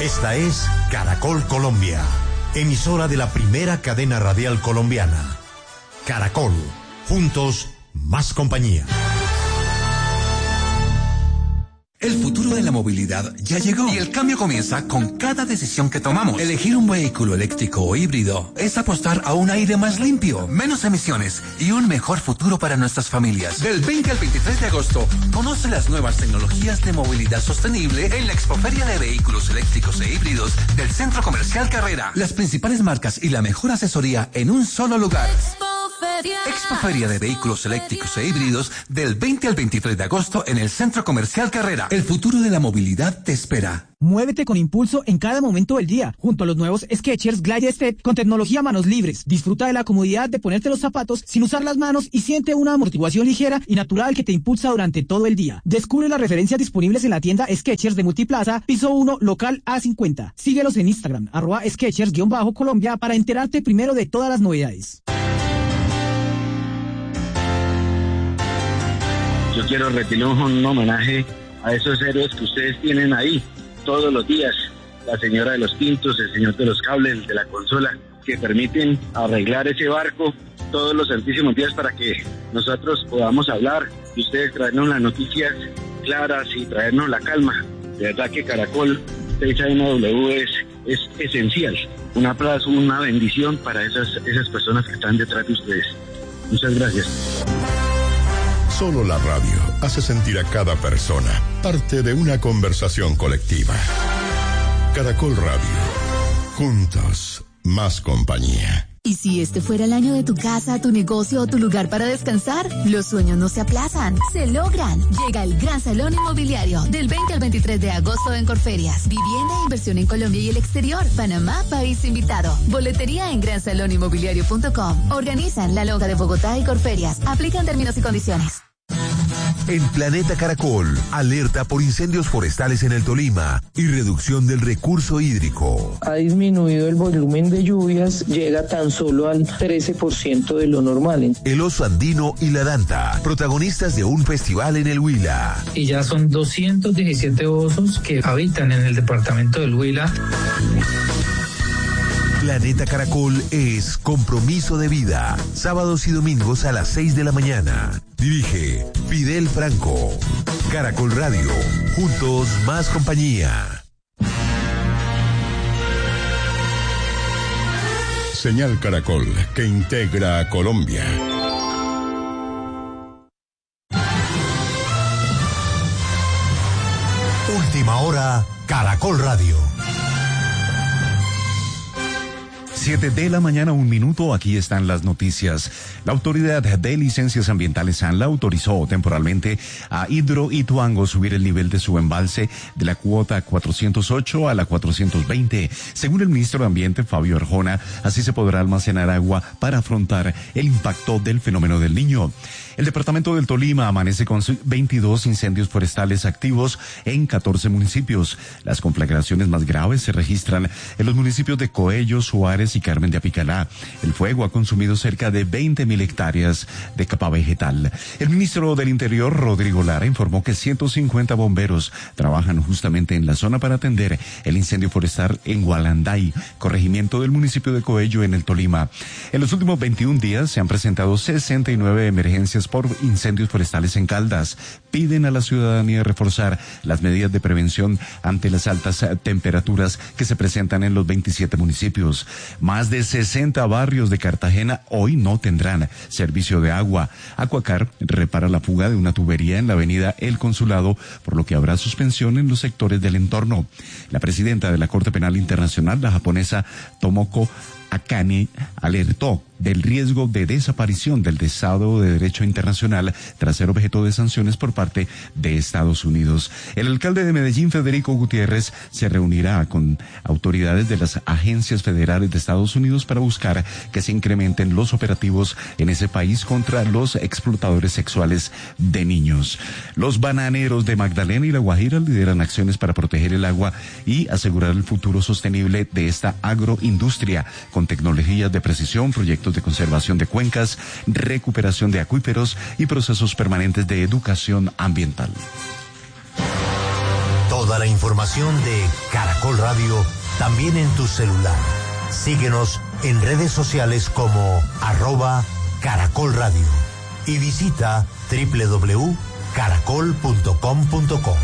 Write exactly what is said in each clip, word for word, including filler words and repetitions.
Esta es Caracol Colombia, emisora de la primera cadena radial colombiana. Caracol, juntos, más compañía. El futuro de la movilidad ya llegó y el cambio comienza con cada decisión que tomamos. Elegir un vehículo eléctrico o híbrido es apostar a un aire más limpio, menos emisiones y un mejor futuro para nuestras familias. Del veinte al veintitrés de agosto, conoce las nuevas tecnologías de movilidad sostenible en la Expoferia de Vehículos Eléctricos e Híbridos del Centro Comercial Carrera. Las principales marcas y la mejor asesoría en un solo lugar. Expoferia de Vehículos Eléctricos e Híbridos del veinte al veintitrés de agosto en el Centro Comercial Carrera. El futuro de la movilidad te espera. Muévete con impulso en cada momento del día, junto a los nuevos Skechers Glide Step con tecnología manos libres. Disfruta de la comodidad de ponerte los zapatos sin usar las manos y siente una amortiguación ligera y natural que te impulsa durante todo el día. Descubre las referencias disponibles en la tienda Skechers de Multiplaza, piso uno, local A cincuenta. Síguelos en Instagram, arroba Skechers-Colombia para enterarte primero de todas las novedades. Yo quiero rendirle un homenaje a esos héroes que ustedes tienen ahí todos los días. La señora de los tintos, el señor de los cables, el de la consola, que permiten arreglar ese barco todos los santísimos días para que nosotros podamos hablar y ustedes traernos las noticias claras y traernos la calma. De verdad que Caracol seis A M W es, es esencial. Un aplauso, una bendición para esas, esas personas que están detrás de ustedes. Muchas gracias. Solo la radio hace sentir a cada persona parte de una conversación colectiva. Caracol Radio. Juntos, más compañía. ¿Y si este fuera el año de tu casa, tu negocio o tu lugar para descansar? Los sueños no se aplazan, se logran. Llega el Gran Salón Inmobiliario del veinte al veintitrés de agosto en Corferias. Vivienda e inversión en Colombia y el exterior. Panamá, país invitado. Boletería en gran salón inmobiliario punto com. Organizan La Lonja de Bogotá y Corferias. Aplican términos y condiciones. En Planeta Caracol, alerta por incendios forestales en el Tolima y reducción del recurso hídrico. Ha disminuido el volumen de lluvias, llega tan solo al trece por ciento de lo normal. El oso andino y la danta, protagonistas de un festival en el Huila. Y ya son doscientos diecisiete osos que habitan en el departamento del Huila. Planeta Caracol es compromiso de vida. Sábados y domingos a las seis de la mañana. Dirige Fidel Franco. Caracol Radio. Juntos, más compañía. Señal Caracol, que integra a Colombia. Última hora, Caracol Radio. Siete de la mañana, un minuto, aquí están las noticias. La Autoridad de Licencias Ambientales ANLA autorizó temporalmente a Hidroituango subir el nivel de su embalse de la cuota cuatrocientos ocho a la cuatrocientos veinte. Según el ministro de Ambiente, Fabio Arjona, así se podrá almacenar agua para afrontar el impacto del fenómeno del Niño. El departamento del Tolima amanece con veintidós incendios forestales activos en catorce municipios. Las conflagraciones más graves se registran en los municipios de Coello, Suárez y Carmen de Apicalá. El fuego ha consumido cerca de veinte mil hectáreas de capa vegetal. El ministro del Interior, Rodrigo Lara, informó que ciento cincuenta bomberos trabajan justamente en la zona para atender el incendio forestal en Gualanday, corregimiento del municipio de Coello, en el Tolima. En los últimos veintiún días se han presentado sesenta y nueve emergencias por incendios forestales en Caldas. Piden a la ciudadanía reforzar las medidas de prevención ante las altas temperaturas que se presentan en los veintisiete municipios. Más de sesenta barrios de Cartagena hoy no tendrán servicio de agua. Aquacar repara la fuga de una tubería en la avenida El Consulado, por lo que habrá suspensión en los sectores del entorno. La presidenta de la Corte Penal Internacional, la japonesa Tomoko Akane, alertó del riesgo de desaparición del Estado de Derecho Internacional tras ser objeto de sanciones por parte de Estados Unidos. El alcalde de Medellín, Federico Gutiérrez, se reunirá con autoridades de las agencias federales de Estados Unidos para buscar que se incrementen los operativos en ese país contra los explotadores sexuales de niños. Los bananeros de Magdalena y La Guajira lideran acciones para proteger el agua y asegurar el futuro sostenible de esta agroindustria con tecnologías de precisión, proyectos de conservación de cuencas, recuperación de acuíferos y procesos permanentes de educación ambiental. Toda la información de Caracol Radio también en tu celular. Síguenos en redes sociales como arroba Caracol Radio y visita doble u doble u doble u punto caracol punto com punto co.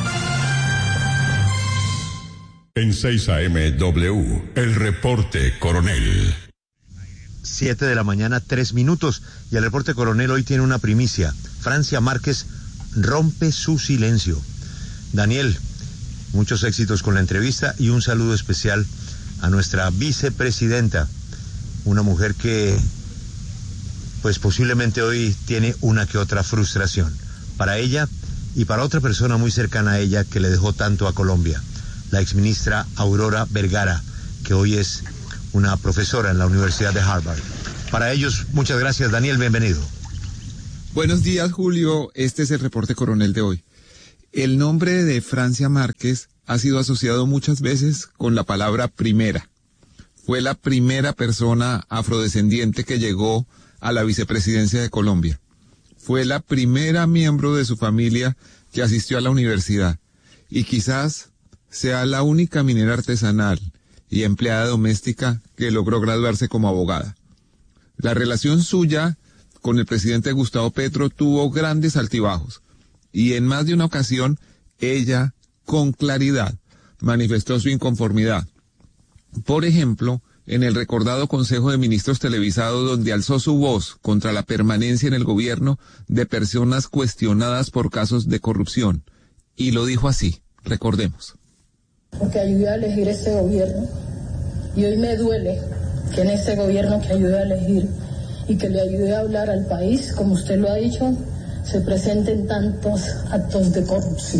En seis A M W, el reporte Coronel. Siete de la mañana, tres minutos. Y el reporte Coronel hoy tiene una primicia. Francia Márquez rompe su silencio. Daniel, muchos éxitos con la entrevista y un saludo especial a nuestra vicepresidenta, una mujer que pues posiblemente hoy tiene una que otra frustración. Para ella y para otra persona muy cercana a ella que le dejó tanto a Colombia, la exministra Aurora Vergara, que hoy es una profesora en la Universidad de Harvard. Para ellos, muchas gracias, Daniel, bienvenido. Buenos días, Julio. Este es el reporte Coronel de hoy. El nombre de Francia Márquez ha sido asociado muchas veces con la palabra primera. Fue la primera persona afrodescendiente que llegó a la vicepresidencia de Colombia. Fue la primera miembro de su familia que asistió a la universidad y quizás sea la única minera artesanal y empleada doméstica que logró graduarse como abogada. La relación suya con el presidente Gustavo Petro tuvo grandes altibajos y en más de una ocasión ella, con claridad, manifestó su inconformidad. Por ejemplo, en el recordado Consejo de Ministros televisado, donde alzó su voz contra la permanencia en el gobierno de personas cuestionadas por casos de corrupción. Y lo dijo así, recordemos. Porque ayudé a elegir este gobierno y hoy me duele que en este gobierno que ayudé a elegir y que le ayudé a hablar al país, como usted lo ha dicho, se presenten tantos actos de corrupción.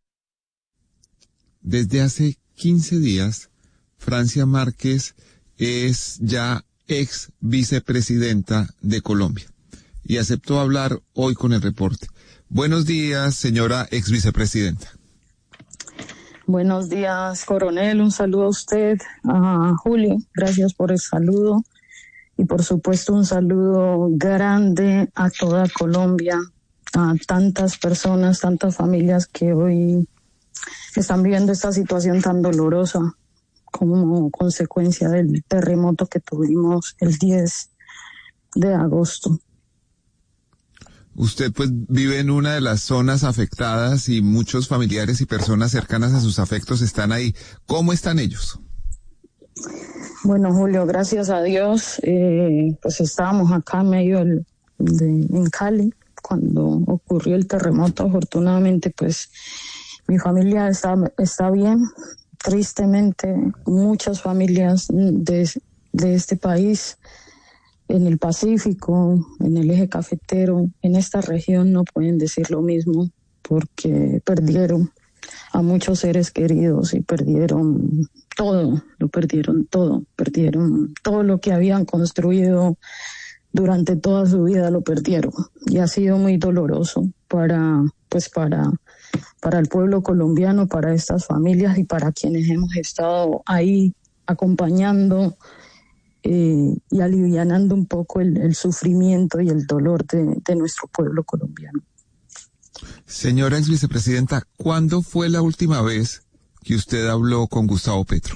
Desde hace quince días, Francia Márquez es ya ex vicepresidenta de Colombia y aceptó hablar hoy con el reporte. Buenos días, señora ex vicepresidenta. Buenos días, coronel. Un saludo a usted, a Julio. Gracias por el saludo. Y por supuesto un saludo grande a toda Colombia, a tantas personas, tantas familias que hoy están viviendo esta situación tan dolorosa como consecuencia del terremoto que tuvimos el diez de agosto. Usted pues vive en una de las zonas afectadas y muchos familiares y personas cercanas a sus afectos están ahí. ¿Cómo están ellos? Bueno, Julio, gracias a Dios, eh, pues estábamos acá en medio del, de, en Cali cuando ocurrió el terremoto. Afortunadamente, pues mi familia está, está bien. Tristemente, muchas familias de, de este país, en el Pacífico, en el eje cafetero, en esta región no pueden decir lo mismo porque perdieron a muchos seres queridos y perdieron todo, lo perdieron todo, perdieron todo lo que habían construido durante toda su vida, lo perdieron. Y ha sido muy doloroso para, pues para, para el pueblo colombiano, para estas familias y para quienes hemos estado ahí acompañando eh, y alivianando un poco el, el sufrimiento y el dolor de, de nuestro pueblo colombiano. Señora ex vicepresidenta, ¿cuándo fue la última vez que usted habló con Gustavo Petro?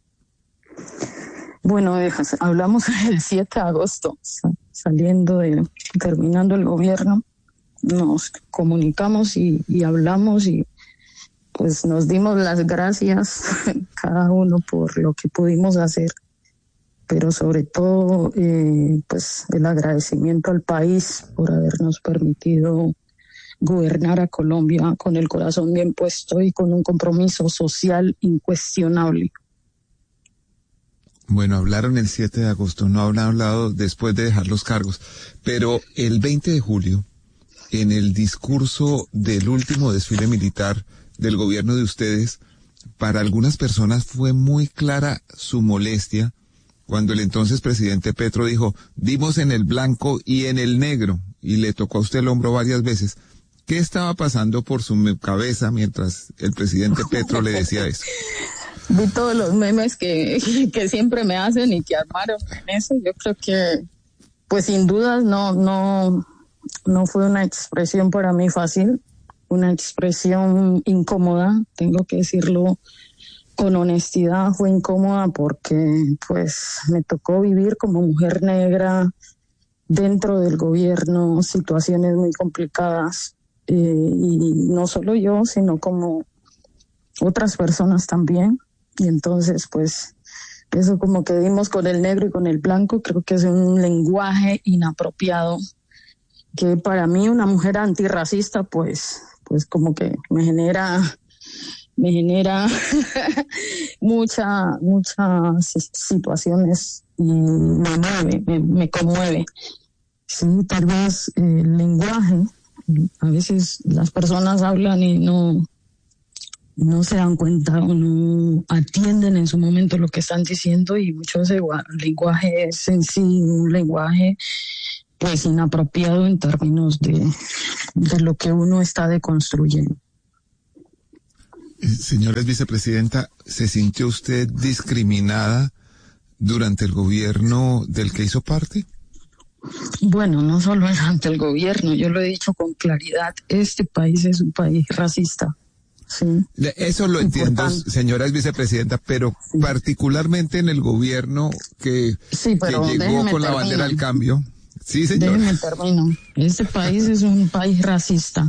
Bueno, hablamos el siete de agosto, saliendo de, terminando el gobierno, nos comunicamos y, y hablamos y pues nos dimos las gracias cada uno por lo que pudimos hacer, pero sobre todo eh, pues el agradecimiento al país por habernos permitido gobernar a Colombia con el corazón bien puesto y con un compromiso social incuestionable. Bueno, hablaron el siete de agosto, no han hablado después de dejar los cargos, pero el veinte de julio, en el discurso del último desfile militar del gobierno de ustedes, para algunas personas fue muy clara su molestia cuando el entonces presidente Petro dijo, dimos en el blanco y en el negro, y le tocó a usted el hombro varias veces. ¿Qué estaba pasando por su cabeza mientras el presidente Petro le decía eso? Vi todos los memes que, que siempre me hacen y que armaron en eso. Yo creo que, pues sin dudas, no, no, no fue una expresión para mí fácil. una expresión incómoda, tengo que decirlo con honestidad, fue incómoda porque pues me tocó vivir como mujer negra dentro del gobierno situaciones muy complicadas, eh, y no solo yo, sino como otras personas también, y entonces pues eso como que dimos con el negro y con el blanco. Creo que es un lenguaje inapropiado que para mí, una mujer antirracista, pues pues como que me genera me genera mucha, muchas situaciones y me mueve, me, me conmueve. Sí, tal vez el lenguaje, a veces las personas hablan y no, no se dan cuenta o no atienden en su momento lo que están diciendo, y mucho de ese lenguaje es en sí un lenguaje pues inapropiado en términos de, de lo que uno está deconstruyendo. Señora vicepresidenta, ¿se sintió usted discriminada durante el gobierno del que hizo parte? Bueno, no solo ante el gobierno, yo lo he dicho con claridad, este país es un país racista. Sí. Eso lo entiendo, importante, señora vicepresidenta, pero sí, particularmente en el gobierno que, sí, que llegó con la bandera del cambio. Sí, señora. Déjeme termino. Este país es un país racista.